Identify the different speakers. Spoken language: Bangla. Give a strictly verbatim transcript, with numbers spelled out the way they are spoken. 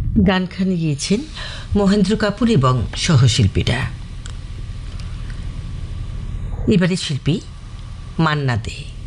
Speaker 1: গানখানে গিয়েছেন মহেন্দ্র কাপুর এবং সহশিল্পীরা। এবারে শিল্পী মান্না দে।